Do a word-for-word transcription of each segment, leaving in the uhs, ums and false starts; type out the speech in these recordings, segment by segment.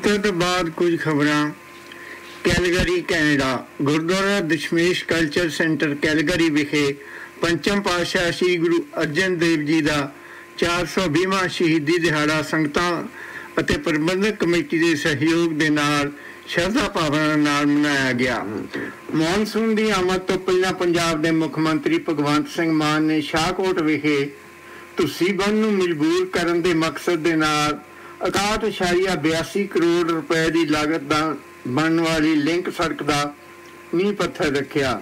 ਹਫ਼ਤੇ ਤੋਂ ਬਾਅਦ ਕੁਝ ਖਬਰਾਂ। Calgary Canada. Gurdwara Dashmesh culture centre Calgary ਵਿਖੇ ਪੰਚਮ ਪਾਤਸ਼ਾਹ ਸ੍ਰੀ ਗੁਰੂ ਅਰਜਨ ਦੇਵ ਜੀ ਦਾ ਚਾਰ ਸੌ ਵੀਹਵਾਂ ਸ਼ਹੀਦੀ ਦਿਹਾੜਾ ਸੰਗਤਾਂ ਅਤੇ ਪ੍ਰਬੰਧਕ ਕਮੇਟੀ ਦੇ ਸਹਿਯੋਗ ਦੇ ਨਾਲ ਸ਼ਰਧਾ ਭਾਵਨਾ ਨਾਲ ਮਨਾਇਆ ਗਿਆ। ਮੌਨਸੂਨ ਦੀ ਆਮਦ ਤੋਂ ਪਹਿਲਾਂ ਪੰਜਾਬ ਦੇ ਮੁੱਖ ਮੰਤਰੀ ਭਗਵੰਤ ਸਿੰਘ ਮਾਨ ਨੇ ਸ਼ਾਹਕੋਟ ਵਿਖੇ ਤੁਸੀਂ ਬੰਨ੍ਹ ਨੂੰ ਮਜਬੂਰ ਕਰਨ ਦੇ ਮਕਸਦ ਦੇ ਨਾਲ ਇਕਾਹਠ ਇਸ਼ਾਰੀਆ ਬਿਆਸੀ ਕਰੋੜ ਰੁਪਏ ਦੀ ਲਾਗਤ ਦਾ ਬਣਨ ਵਾਲੀ ਲਿੰਕ ਸੜਕ ਦਾ ਨੀਂਹ ਪੱਥਰ ਰੱਖਿਆ।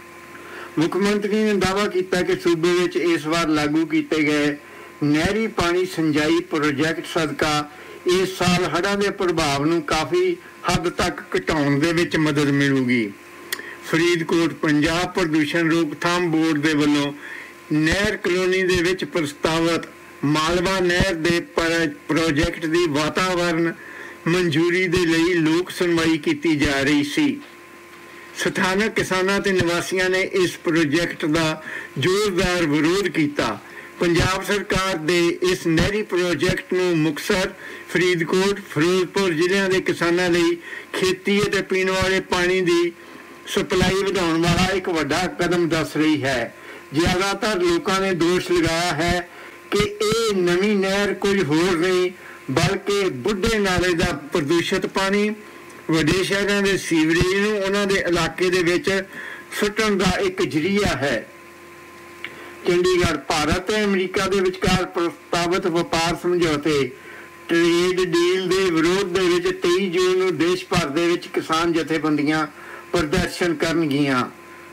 ਮੁੱਖ ਮੰਤਰੀ ਨੇ ਦਾਅਵਾ ਕੀਤਾ ਕਿ ਸੂਬੇ ਵਿੱਚ ਇਸ ਵਾਰ ਲਾਗੂ ਕੀਤੇ ਗਏ ਨਹਿਰੀ ਪਾਣੀ ਸਿੰਜਾਈ ਪ੍ਰੋਜੈਕਟ ਸਦਕਾ ਇਸ ਸਾਲ ਹੜ੍ਹਾਂ ਦੇ ਪ੍ਰਭਾਵ ਨੂੰ ਕਾਫੀ ਹੱਦ ਤੱਕ ਘਟਾਉਣ ਦੇ ਵਿੱਚ ਮਦਦ ਮਿਲੂਗੀ। ਫਰੀਦਕੋਟ। ਪੰਜਾਬ ਪ੍ਰਦੂਸ਼ਣ ਰੋਕਥਾਮ ਬੋਰਡ ਦੇ ਵੱਲੋਂ ਨਹਿਰ ਕਲੋਨੀ ਦੇ ਵਿੱਚ ਪ੍ਰਸਤਾਵਿਤ ਮਾਲਵਾ ਨਹਿਰ ਦੇ ਪ੍ਰੋਜੈਕਟ ਦੀ ਵਾਤਾਵਰਨ ਮਨਜ਼ੂਰੀ ਦੇ ਲਈ ਲੋਕ ਸੁਣਵਾਈ ਕੀਤੀ ਜਾ ਰਹੀ ਸੀ। ਸਥਾਨਕ ਕਿਸਾਨਾਂ ਤੇ ਨਿਵਾਸੀਆਂ ਨੇ ਇਸ ਪ੍ਰੋਜੈਕਟ ਦਾ ਜ਼ੋਰਦਾਰ ਵਿਰੋਧ ਕੀਤਾ। ਪੰਜਾਬ ਸਰਕਾਰ ਦੇ ਇਸ ਨਹਿਰੀ ਪ੍ਰੋਜੈਕਟ ਨੂੰ ਮੁਕਤਸਰ, ਫਰੀਦਕੋਟ, ਫਿਰੋਜ਼ਪੁਰ ਜ਼ਿਲ੍ਹਿਆਂ ਦੇ ਕਿਸਾਨਾਂ ਲਈ ਖੇਤੀ ਅਤੇ ਪੀਣ ਵਾਲੇ ਪਾਣੀ ਦੀ ਸਪਲਾਈ ਵਧਾਉਣ ਵਾਲਾ ਇੱਕ ਵੱਡਾ ਕਦਮ ਦੱਸ ਰਹੀ ਹੈ। ਜ਼ਿਆਦਾਤਰ ਲੋਕਾਂ ਨੇ ਦੋਸ਼ ਲਗਾਇਆ ਹੈ ਕਿ ਇਹ ਨਵੀਂ ਨਹਿਰ ਕੁਝ ਹੋਰ ਨਹੀਂ ਬਲਕਿ ਬੁੱਢੇ ਨਾਲੇ ਦਾ ਪ੍ਰਦੂਸ਼ਿਤ ਪਾਣੀ ਵੱਡੇ ਸ਼ਹਿਰਾਂ ਦੇ ਸੀਵਰੇਜ ਨੂੰ ਉਹਨਾਂ ਦੇ ਇਲਾਕੇ ਦੇ ਵਿੱਚ ਸੁੱਟਣ ਦਾ ਇੱਕ ਜ਼ਰੀਆ ਹੈ। ਚੰਡੀਗੜ੍ਹ। ਭਾਰਤ ਤੇ ਅਮਰੀਕਾ ਦੇ ਵਿਚਕਾਰ ਪ੍ਰਸਤਾਵਿਤ ਵਪਾਰ ਸਮਝੌਤੇ ਟ੍ਰੇਡ ਡੀਲ ਦੇ ਵਿਰੋਧ ਦੇ ਵਿੱਚ ਤੇਈ ਜੂਨ ਨੂੰ ਦੇਸ਼ ਭਰ ਦੇ ਵਿੱਚ ਕਿਸਾਨ ਜਥੇਬੰਦੀਆਂ ਪ੍ਰਦਰਸ਼ਨ ਕਰਨਗੀਆਂ।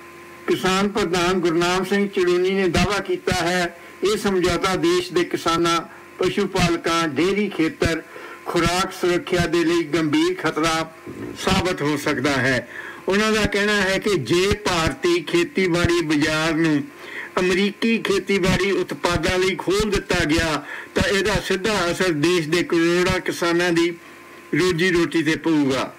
ਕਿਸਾਨ ਪ੍ਰਧਾਨ ਗੁਰਨਾਮ ਸਿੰਘ ਚੜੂਨੀ ਨੇ ਦਾਅਵਾ ਕੀਤਾ ਹੈ ਇਹ ਸਮਝੌਤਾ ਦੇਸ਼ ਦੇ ਕਿਸਾਨਾਂ, ਪਸ਼ੂ ਪਾਲਕਾਂ, ਡੇਅਰੀ ਖੇਤਰ, ਖੁਰਾਕ ਸੁਰੱਖਿਆ ਦੇ ਲਈ ਗੰਭੀਰ ਖਤਰਾ ਸਾਬਤ ਹੋ ਸਕਦਾ ਹੈ। ਉਹਨਾਂ ਦਾ ਕਹਿਣਾ ਹੈ ਕਿ ਜੇ ਭਾਰਤੀ ਖੇਤੀਬਾੜੀ ਬਾਜ਼ਾਰ ਨੂੰ ਅਮਰੀਕੀ ਖੇਤੀਬਾੜੀ ਉਤਪਾਦਾਂ ਲਈ ਖੋਲ੍ਹ ਦਿੱਤਾ ਗਿਆ ਤਾਂ ਇਹਦਾ ਸਿੱਧਾ ਅਸਰ ਦੇਸ਼ ਦੇ ਕਰੋੜਾਂ ਕਿਸਾਨਾਂ ਦੀ ਰੋਜੀ ਰੋਟੀ ਤੇ ਪਊਗਾ।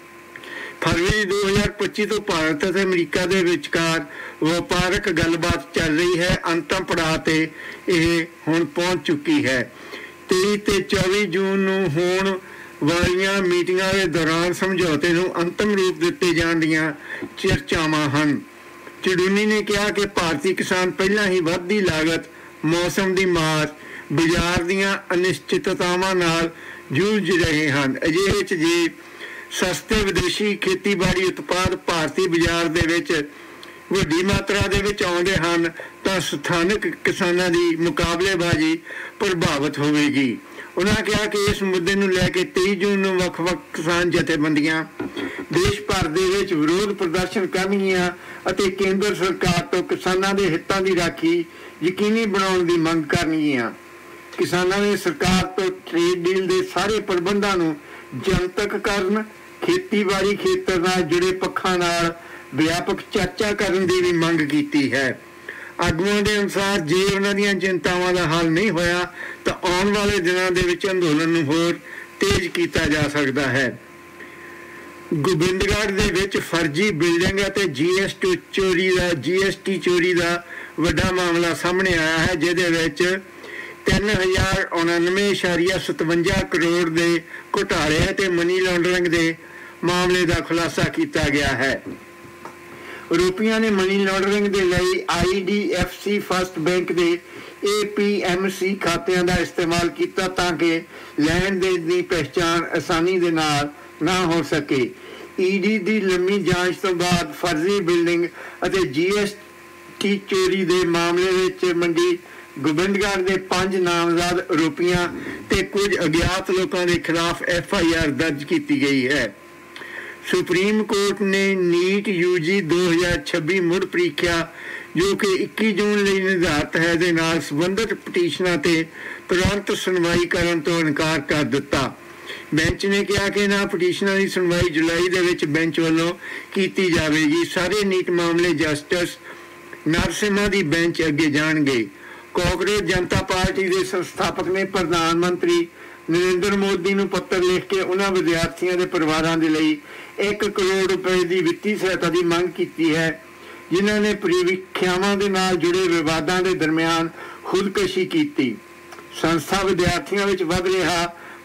ਫਰਵਰੀ ਦੋ ਹਜ਼ਾਰ ਪੱਚੀ ਤੋਂ ਭਾਰਤ ਅਤੇ ਅਮਰੀਕਾ ਦੇ ਵਿਚਕਾਰ ਵਪਾਰਕ ਗੱਲਬਾਤ ਚੱਲ ਰਹੀ ਹੈ। ਅੰਤਮ ਪੜਾਅ ਤੇ ਇਹ ਹੁਣ ਪਹੁੰਚ ਚੁੱਕੀ ਹੈ। ਤੇਈ ਤੇ ਚੌਵੀ ਜੂਨ ਨੂੰ ਹੋਣ ਵਾਲੀਆਂ ਮੀਟਿੰਗਾਂ ਦੇ ਦੌਰਾਨ ਸਮਝੌਤੇ ਨੂੰ ਅੰਤਮ ਰੂਪ ਦਿੱਤੇ ਜਾਣ ਦੀਆਂ ਚਰਚਾਵਾਂ ਹਨ। ਚੜੂਨੀ ਨੇ ਕਿਹਾ ਕਿ ਭਾਰਤੀ ਕਿਸਾਨ ਪਹਿਲਾਂ ਹੀ ਵੱਧਦੀ ਲਾਗਤ, ਮੌਸਮ ਦੀ ਮਾਰ, ਬਾਜ਼ਾਰ ਦੀਆਂ ਅਨਿਸ਼ਚਿਤਤਾਵਾਂ ਨਾਲ ਜੂਝ ਰਹੇ ਹਨ। ਅਜਿਹੇ 'ਚ ਜੇ ਸਸਤੇ ਵਿਦੇਸ਼ੀ ਖੇਤੀਬਾੜੀ ਉਤਪਾਦ ਭਾਰਤੀ ਬਾਜ਼ਾਰ ਦੇ ਵਿੱਚ ਵੱਡੀ ਮਾਤਰਾ ਦੇ ਵਿੱਚ ਆਉਂਦੇ ਹਨ ਤਾਂ ਸਥਾਨਕ ਕਿਸਾਨਾਂ ਦੀ ਮੁਕਾਬਲੇਬਾਜ਼ੀ ਪ੍ਰਭਾਵਿਤ ਹੋਵੇਗੀ। ਉਹਨਾਂ ਕਿਹਾ ਕਿ ਇਸ ਮੁੱਦੇ ਨੂੰ ਲੈ ਕੇ ਤੇਈ ਜੂਨ ਨੂੰ ਵੱਖ-ਵੱਖ ਕਿਸਾਨ ਜਥੇਬੰਦੀਆਂ ਦੇਸ਼ ਭਰ ਦੇ ਵਿੱਚ ਵਿਰੋਧ ਪ੍ਰਦਰਸ਼ਨ ਕਰਨਗੀਆਂ ਅਤੇ ਕੇਂਦਰ ਸਰਕਾਰ ਤੋਂ ਕਿਸਾਨਾਂ ਦੇ ਹਿੱਤਾਂ ਦੀ ਰਾਖੀ ਯਕੀਨੀ ਬਣਾਉਣ ਦੀ ਮੰਗ ਕਰਨਗੀਆਂ। ਕਿਸਾਨਾਂ ਨੇ ਸਰਕਾਰ ਤੋਂ ਟ੍ਰੇਡ ਡੀਲ ਦੇ ਸਾਰੇ ਪ੍ਰਬੰਧਾਂ ਨੂੰ ਜਨਤਕ ਕਰਨ, ਖੇਤੀਬਾੜੀ ਖੇਤਰ ਨਾਲ ਜੁੜੇ ਪੱਖਾਂ ਨਾਲ ਵਿਆਪਕ ਚਰਚਾ ਕਰਨ ਦੀ ਵੀ ਮੰਗ ਕੀਤੀ ਹੈ। ਆਗੂਆਂ ਦੇ ਅਨੁਸਾਰ ਜੇ ਉਹਨਾਂ ਦੀਆਂ ਚਿੰਤਾਵਾਂ ਦਾ ਹੱਲ ਨਹੀਂ ਹੋਇਆ ਤਾਂ ਆਉਣ ਵਾਲੇ ਦਿਨਾਂ ਦੇ ਵਿੱਚ ਅੰਦੋਲਨ ਨੂੰ ਹੋਰ ਤੇਜ਼ ਕੀਤਾ ਜਾ ਸਕਦਾ ਹੈ। ਗੋਬਿੰਦਗੜ੍ਹ ਦੇ ਵਿੱਚ ਫਰਜ਼ੀ ਬਿਲਡਿੰਗ ਅਤੇ ਜੀ ਐਸ ਟੀ ਚੋਰੀ ਦਾ ਜੀ ਐਸ ਟੀ ਚੋਰੀ ਦਾ ਵੱਡਾ ਮਾਮਲਾ ਸਾਹਮਣੇ ਆਇਆ ਹੈ, ਜਿਹਦੇ ਵਿੱਚ ਤਿੰਨ ਹਜ਼ਾਰ ਉਣਾਨਵੇਂ ਇਸ਼ਾਰੀਆ ਸਤਵੰਜਾ ਕਰੋੜ ਦੇ ਘੁਟਾਲੇ ਅਤੇ ਮਨੀ ਲਾਂਡਰਿੰਗ ਦੇ ਮਾਮਲੇ ਦਾ ਖੁਲਾਸਾ ਕੀਤਾ ਗਿਆ ਹੈ। ਆਰੋਪੀਆਂ ਨੇ ਮਨੀ ਲਾਂਡਰਿੰਗ ਦੇ ਲਈ I D F C first bank ਦੇ ਏ ਪੀ ਐਮ ਸੀ ਖਾਤਿਆਂ ਦਾ ਇਸਤੇਮਾਲ ਕੀਤਾ ਤਾਂ ਕਿ ਲੈਣ ਦੇਣ ਦੀ ਪਹਿਚਾਣ ਆਸਾਨੀ ਦੇ ਨਾਲ ਨਾ ਹੋ ਸਕੇ। ਈ ਡੀ ਦੀ ਲੰਮੀ ਜਾਂਚ ਤੋਂ ਬਾਅਦ ਫਰਜ਼ੀ ਬਿਲਡਿੰਗ ਅਤੇ ਜੀ ਐਸ ਟੀ ਚੋਰੀ ਦੇ ਮਾਮਲੇ ਵਿੱਚ ਮੰਡੀ ਗੋਬਿੰਦਗੜ੍ਹ ਦੇ ਪੰਜ ਨਾਮਜ਼ਦ ਆਰੋਪੀਆਂ ਤੇ ਕੁਝ ਅਗਿਆਤ ਲੋਕਾਂ ਦੇ ਖਿਲਾਫ ਐਫ ਆਈ ਆਰ ਦਰਜ ਕੀਤੀ ਗਈ ਹੈ। ਸੁਪਰੀਮ ਕੋਰਟ ਨੇ ਨੀਟ ਯੂ ਜੀ ਦੋ ਹਜ਼ਾਰ ਛੱਬੀ ਮੁੜ ਪ੍ਰੀਖਿਆ ਜੋ ਕਿ ਇੱਕੀ ਜੂਨ ਲਈ ਨਿਰਧਾਰਿਤ ਹੈ ਦੇ ਨਾਲ ਸੰਬੰਧਿਤ ਪਟੀਸ਼ਨਾਂ ਤੇ ਤੁਰੰਤ ਸੁਣਵਾਈ ਕਰਨ ਤੋਂ ਇਨਕਾਰ ਕਰ ਦਿੱਤਾ। ਬੈਂਚ ਨੇ ਕਿਹਾ ਕਿ ਇਹਨਾਂ ਪਟੀਸ਼ਨਾਂ ਦੀ ਸੁਣਵਾਈ ਜੁਲਾਈ ਦੇ ਵਿੱਚ ਬੈਂਚ ਵੱਲੋਂ ਕੀਤੀ ਜਾਵੇਗੀ। ਸਾਰੇ ਨੀਟ ਮਾਮਲੇ ਜਸਟਿਸ ਨਰਸਿਮਹਾ ਦੀ ਬੈਂਚ ਅੱਗੇ ਜਾਣਗੇ। ਕਾਂਗਰਸ ਜਨਤਾ ਪਾਰਟੀ ਦੇ ਸੰਸਥਾਪਕ ਨੇ ਪ੍ਰਧਾਨ ਮੰਤਰੀ ਨਰਿੰਦਰ ਮੋਦੀ ਨੂੰ ਪੱਤਰ ਲਿਖ ਕੇ ਉਹਨਾਂ ਵਿਦਿਆਰਥੀਆਂ ਦੇ ਪਰਿਵਾਰਾਂ ਦੇ ਲਈ ਇੱਕ ਕਰੋੜ ਰੁਪਏ ਦੀ ਵਿੱਤੀ ਸਹਾਇਤਾ ਦੀ ਮੰਗ ਕੀਤੀ ਹੈ ਜਿਨ੍ਹਾਂ ਨੇ ਪ੍ਰੀਖਿਆਵਾਂ ਦੇ ਨਾਲ ਜੁੜੇ ਵਿਵਾਦਾਂ ਦੇ ਦਰਮਿਆਨ ਖੁਦਕੁਸ਼ੀ ਕੀਤੀ। ਸੰਸਥਾ ਵਿਦਿਆਰਥੀਆਂ ਵਿੱਚ ਵੱਧ ਰਿਹਾ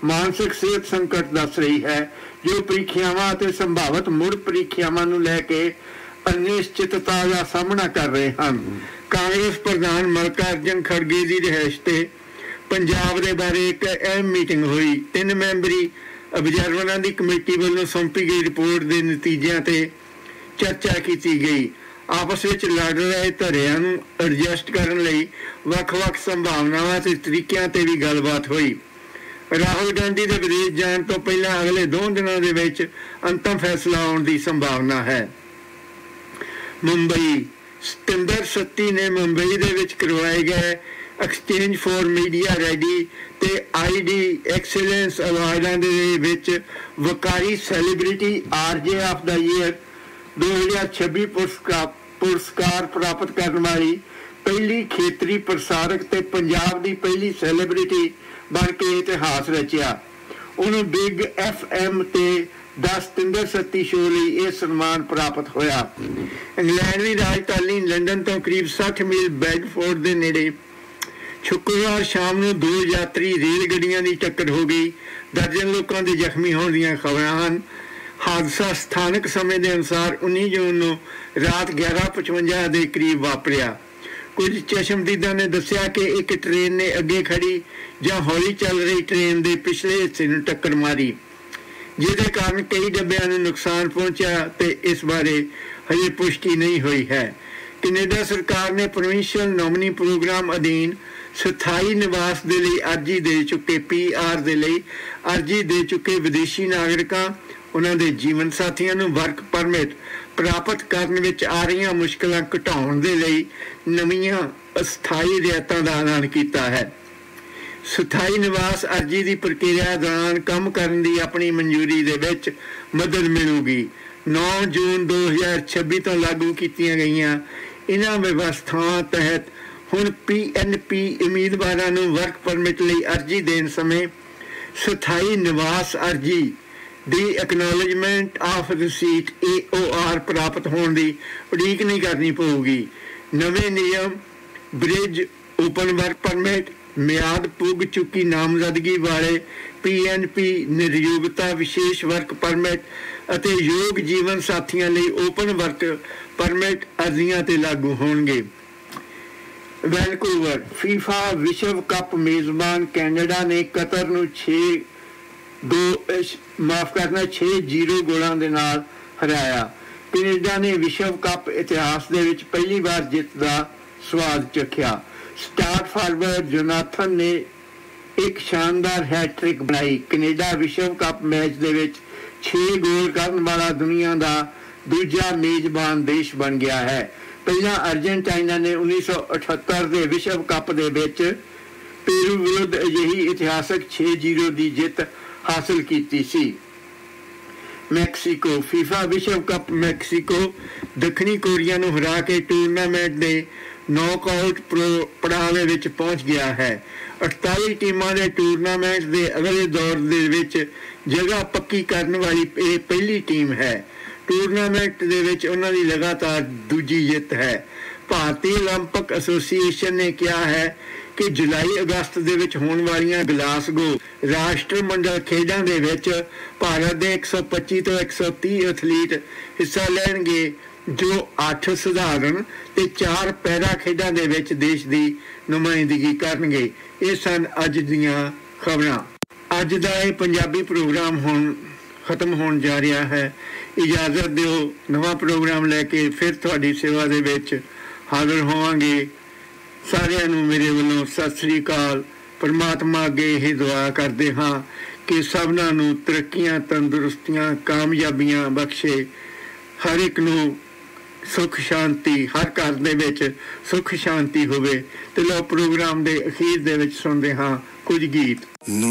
ਮਾਨਸਿਕ ਸਿਹਤ ਸੰਕਟ ਦੱਸ ਰਹੀ ਹੈ, ਜੋ ਪ੍ਰੀਖਿਆਵਾਂ ਅਤੇ ਸੰਭਾਵਤ ਮੁੜ ਪ੍ਰੀਖਿਆਵਾਂ ਨੂੰ ਲੈ ਕੇ ਅਨਿਸ਼ਚਿਤਤਾ ਦਾ ਸਾਹਮਣਾ ਕਰ ਰਹੇ ਹਨ। ਕਾਂਗਰਸ ਪ੍ਰਧਾਨ ਮਲਕਾਰਜਨ ਖੜਗੇ ਦੀ ਰਿਹਾਇਸ਼ ਤੇ ਪੰਜਾਬ ਦੇ ਬਾਰੇ ਇੱਕ ਅਹਿਮ ਮੀਟਿੰਗ ਹੋਈ। ਤਿੰਨ ਮੈਂਬਰੀ ਅਬਜ਼ਰਵਰਾਂ ਦੀ ਕਮੇਟੀ ਵੱਲੋਂ ਸੌਂਪੀ ਗਈ ਰਿਪੋਰਟ ਦੇ ਨਤੀਜਿਆਂ ਤੇ ਚਰਚਾ ਕੀਤੀ ਗਈ। ਆਪਸ ਵਿੱਚ ਲੜ ਰਹੇ ਧੜਿਆਂ ਨੂੰ ਐਡਜਸਟ ਕਰਨ ਲਈ ਵੱਖ-ਵੱਖ ਸੰਭਾਵਨਾਵਾਂ ਤੇ ਤਰੀਕਿਆਂ ਤੇ ਵੀ ਗੱਲਬਾਤ ਹੋਈ। ਰਾਹੁਲ ਗਾਂਧੀ ਦੇ ਵਿਦੇਸ਼ ਜਾਣ ਤੋਂ ਪਹਿਲਾਂ ਅਗਲੇ ਦੋ ਦਿਨਾਂ ਦੇ ਵਿੱਚ ਅੰਤਮ ਫੈਸਲਾ ਆਉਣ ਦੀ ਸੰਭਾਵਨਾ ਹੈ। ਮੁੰਬਈ ਸਤਿੰਦਰ ਸੱਤੀ ਨੇ ਮੁੰਬਈ ਦੇ ਵਿੱਚ ਕਰਵਾਏ ਗਏ ਐਕਸਚੇਂਜ ਫੋਰ ਮੀਡੀਆ ਰੈਡੀ ਤੇ ਆਈ ਡੀ ਐਕਸਲੈਂਸ ਅਵਾਰਡਾਂ ਦੇ ਵਿੱਚ ਵਕਾਰੀ ਸੈਲੀਬ੍ਰਿਟੀ ਆਰ ਜੇ ਆਫ ਦਾ ਈਅਰ ਦੋ ਹਜ਼ਾਰ ਛੱਬੀ ਪੁਰਸਕਾਰ ਪੁਰਸਕਾਰ ਪ੍ਰਾਪਤ ਕਰਨ ਵਾਲੀ ਪਹਿਲੀ ਖੇਤਰੀ ਪ੍ਰਸਾਰਕ ਤੇ ਪੰਜਾਬ ਦੀ ਪਹਿਲੀ ਸੈਲੀਬ੍ਰਿਟੀ ਬਣ ਕੇ ਇਤਿਹਾਸ ਰਚਿਆ। ਉਹਨੂੰ ਬਿਗ ਐਫ ਐਮ ਤੇ ਦਾ ਸਤਿੰਦਰ ਸੱਤੀ ਸ਼ੋਅ ਲਈ ਇਹ ਸਨਮਾਨ ਪ੍ਰਾਪਤ ਹੋਇਆ। ਇੰਗਲੈਂਡ ਦੀ ਰਾਜਧਾਨੀ ਲੰਡਨ ਤੋਂ ਕਰੀਬ ਸੱਠ ਮੀਲ ਬੈਡਫੋਰਡ ਦੇ ਨੇੜੇ ਸ਼ੁੱਕਰਵਾਰ ਸ਼ਾਮ ਨੂੰ ਦੋ ਯਾਤਰੀ ਰੇਲ ਗੱਡੀਆਂ ਦੀ ਟੱਕਰ ਹੋ ਗਈ। ਦਰਜਨ ਲੋਕਾਂ ਦੇ ਜ਼ਖਮੀ ਹੋਣ ਦੀਆਂ ਖਬਰਾਂ ਹਨ। ਹਾਦਸਾ ਸਥਾਨਕ ਸਮੇਂ ਦੇ ਅਨੁਸਾਰ ਉੱਨੀ ਜੂਨ ਨੂੰ ਰਾਤ ਗਿਆਰਾਂ ਪਚਵੰਜਾ ਦੇ ਕਰੀਬ ਵਾਪਰਿਆ। ਕੁਝ ਚਸ਼ਮਦੀਦਾਂ ਨੇ ਦੱਸਿਆ ਕਿ ਇੱਕ ਟ੍ਰੇਨ ਨੇ ਅੱਗੇ ਖੜੀ ਜਾਂ ਹੌਲੀ ਚੱਲ ਰਹੀ ਟ੍ਰੇਨ ਦੇ ਪਿਛਲੇ ਹਿੱਸੇ ਨੂੰ ਟੱਕਰ ਮਾਰੀ, ਜਿਹਦੇ ਕਾਰਨ ਕਈ ਡੱਬਿਆਂ ਨੂੰ ਨੁਕਸਾਨ ਪਹੁੰਚਿਆ ਤੇ ਇਸ ਬਾਰੇ ਹਜੇ ਪੁਸ਼ਟੀ ਨਹੀਂ ਹੋਈ ਹੈ। ਕੈਨੇਡਾ ਸਰਕਾਰ ਨੇ ਪ੍ਰੋਵਿੰਸ਼ੀਅਲ ਨੋਮਨੀ ਪ੍ਰੋਗਰਾਮ ਅਧੀਨ ਸਥਾਈ ਨਿਵਾਸ ਦੇ ਲਈ ਅਰਜ਼ੀ ਦੇ ਚੁੱਕੇ ਪੀ ਆਰ ਦੇ ਲਈ ਅਰਜ਼ੀ ਦੇ ਚੁੱਕੇ ਵਿਦੇਸ਼ੀ ਨਾਗਰਿਕਾਂ, ਉਹਨਾਂ ਦੇ ਜੀਵਨ ਸਾਥੀਆਂ ਨੂੰ ਵਰਕ ਪਰਮਿਟ ਪ੍ਰਾਪਤ ਕਰਨ ਵਿੱਚ ਆ ਰਹੀਆਂ ਮੁਸ਼ਕਲਾਂ ਘਟਾਉਣ ਦੇ ਲਈ ਨਵੀਆਂ ਅਸਥਾਈ ਰਿਆਇਤਾਂ ਦਾ ਐਲਾਨ ਕੀਤਾ ਹੈ। ਸਥਾਈ ਨਿਵਾਸ ਅਰਜ਼ੀ ਦੀ ਪ੍ਰਕਿਰਿਆ ਦੌਰਾਨ ਕੰਮ ਕਰਨ ਦੀ ਆਪਣੀ ਮਨਜ਼ੂਰੀ ਦੇ ਵਿੱਚ ਮਦਦ ਮਿਲੂਗੀ। ਨੌਂ ਜੂਨ ਦੋ ਹਜ਼ਾਰ ਛੱਬੀ ਤੋਂ ਲਾਗੂ ਕੀਤੀਆਂ ਗਈਆਂ ਇਹਨਾਂ ਵਿਵਸਥਾਵਾਂ ਤਹਿਤ ਹੁਣ ਪੀ ਐਨ ਪੀ ਉਮੀਦਵਾਰਾਂ ਨੂੰ ਵਰਕ ਪਰਮਿਟ ਲਈ ਅਰਜ਼ੀ ਦੇਣ ਸਮੇਂ ਸਥਾਈ ਨਿਵਾਸ ਅਰਜ਼ੀ ਦੀ ਐਕਨੋਲੇਜਮੈਂਟ ਆਫ ਰਿਸੀਟ ਏ ਓ ਆਰ ਪ੍ਰਾਪਤ ਹੋਣ ਦੀ ਉਡੀਕ ਨਹੀਂ ਕਰਨੀ ਪਊਗੀ। ਨਵੇਂ ਨਿਯਮ ਬ੍ਰਿਜ ਓਪਨ ਵਰਕ ਪਰਮਿਟ, ਮਿਆਦ ਪੁੱਗ ਚੁੱਕੀ ਨਾਮਜ਼ਦਗੀ ਵਾਲੇ ਪੀ ਐਨ ਪੀ ਨਿਰਯੋਗਤਾ ਵਿਸ਼ੇਸ਼ ਵਰਕ ਪਰਮਿਟ ਅਤੇ ਯੋਗ ਜੀਵਨ ਸਾਥੀਆਂ ਲਈ ਓਪਨ ਵਰਕ ਪਰਮਿਟ ਅਰਜ਼ੀਆਂ ਤੇ ਲਾਗੂ ਹੋਣਗੇ। ਵੈਨਕੂਵਰ ਫੀਫਾ ਵਿਸ਼ਵ ਕੱਪ ਮੇਜ਼ਬਾਨ ਕੈਨੇਡਾ ਨੇ ਕਤਰ ਨੂੰ ਛੇ ਦੋ ਮਾਫ ਕਰਨਾ ਛੇ ਜ਼ੀਰੋ ਗੋਲਾਂ ਦੇ ਨਾਲ ਹਰਾਇਆ। ਕੈਨੇਡਾ ਨੇ ਵਿਸ਼ਵ ਕੱਪ ਇਤਿਹਾਸ ਦੇ ਵਿੱਚ ਪਹਿਲੀ ਵਾਰ ਜਿੱਤ ਦਾ ਸਵਾਦ ਚਖਿਆ। ਸਟਾਰ ਫਾਰਵਰਡ ਜੋਨਾਥਨ ਨੇ ਇੱਕ ਸ਼ਾਨਦਾਰ ਹੈਟ੍ਰਿਕ ਬਣਾਈ। ਕੈਨੇਡਾ ਵਿਸ਼ਵ ਕੱਪ ਮੈਚ ਦੇ ਵਿੱਚ ਛੇ ਗੋਲ ਕਰਨ ਵਾਲਾ ਦੁਨੀਆ ਦਾ ਦੂਜਾ ਮੇਜ਼ਬਾਨ ਦੇਸ਼ ਬਣ ਗਿਆ ਹੈ। ਪਹਿਲਾਂ ਅਰਜਨਟਾਈਨਾ ਨੇ ਉੱਨੀ ਸੌ ਅਠੱਤਰ ਦੇ ਵਿਸ਼ਵ ਕੱਪ ਦੇ ਵਿੱਚ ਪੇਰੂ ਵਿਰੁੱਧ ਅਜਿਹੀ ਇਤਿਹਾਸਕ ਛੇ ਜ਼ੀਰੋ ਦੀ ਜਿੱਤ ਹਾਸਲ ਕੀਤੀ ਸੀ। ਮੈਕਸੀਕੋ ਫੀਫਾ ਵਿਸ਼ਵ ਕੱਪ ਮੈਕਸੀਕੋ ਦੱਖਣੀ ਕੋਰੀਆ ਨੂੰ ਹਰਾ ਕੇ ਟੂਰਨਾਮੈਂਟ ਦੇ ਨੌਕਆਊਟ ਪੜਾਅ ਦੇ ਵਿੱਚ ਪਹੁੰਚ ਗਿਆ ਹੈ। ਅਠਤਾਲੀ ਟੀਮਾਂ ਦੇ ਟੂਰਨਾਮੈਂਟ ਦੇ ਅਗਲੇ ਦੌਰ ਦੇ ਵਿੱਚ ਜਗ੍ਹਾ ਪੱਕੀ ਕਰਨ ਵਾਲੀ ਇਹ ਪਹਿਲੀ ਟੀਮ ਹੈ। ਟੂਰਨਾਮੈਂਟ ਦੇ ਵਿੱਚ ਉਹਨਾਂ ਦੀ ਲਗਾਤਾਰ ਦੂਜੀ ਜਿੱਤ ਹੈ। ਭਾਰਤੀ ਓਲੰਪਿਕ ਐਸੋਸੀਏਸ਼ਨ ਨੇ ਕਿਹਾ ਹੈ ਕਿ ਜੁਲਾਈ ਅਗਸਤ ਦੇ ਵਿੱਚ ਹੋਣ ਵਾਲੀਆਂ ਗਲਾਸਗੋ ਰਾਸ਼ਟਰਮੰਡਲ ਖੇਡਾਂ ਦੇ ਵਿੱਚ ਭਾਰਤ ਦੇ ਇੱਕ ਸੌ ਪੱਚੀ ਤੋਂ ਇੱਕ ਸੌ ਤੀਹ ਐਥਲੀਟ ਹਿੱਸਾ ਲੈਣਗੇ, ਜੋ ਅੱਠ ਸਧਾਰਨ ਤੇ ਚਾਰ ਪੈਰਾ ਖੇਡਾਂ ਦੇ ਵਿੱਚ ਦੇਸ਼ ਦੀ ਨੁਮਾਇੰਦਗੀ ਕਰਨਗੇ। ਇਹ ਸਨ ਅੱਜ ਦੀਆਂ ਖਬਰਾਂ। ਅੱਜ ਦਾ ਇਹ ਪੰਜਾਬੀ ਪ੍ਰੋਗਰਾਮ ਹੁਣ ਖਤਮ ਹੋਣ ਜਾ ਰਿਹਾ ਹੈ। ਇਜਾਜ਼ਤ ਦਿਓ, ਨਵਾਂ ਪ੍ਰੋਗਰਾਮ ਲੈ ਕੇ ਫਿਰ ਤੁਹਾਡੀ ਸੇਵਾ ਦੇ ਵਿੱਚ ਹਾਜ਼ਰ ਹੋਵਾਂਗੇ। ਸਾਰਿਆਂ ਨੂੰ ਮੇਰੇ ਵੱਲੋਂ ਸਤਿ ਸ੍ਰੀ ਅਕਾਲ। ਪਰਮਾਤਮਾ ਅੱਗੇ ਇਹ ਦੁਆ ਕਰਦੇ ਹਾਂ ਕਿ ਸਭਨਾਂ ਨੂੰ ਤਰੱਕੀਆਂ, ਤੰਦਰੁਸਤੀਆਂ, ਕਾਮਯਾਬੀਆਂ ਬਖਸ਼ੇ। ਹਰ ਇੱਕ ਨੂੰ ਸੁੱਖ ਸ਼ਾਂਤੀ, ਹਰ ਘਰ ਦੇ ਵਿੱਚ ਸੁੱਖ ਸ਼ਾਂਤੀ ਹੋਵੇ। ਤੇ ਲਓ ਪ੍ਰੋਗਰਾਮ ਦੇ ਅਖੀਰ ਦੇ ਵਿੱਚ ਸੁਣਦੇ ਹਾਂ ਕੁਝ ਗੀਤ।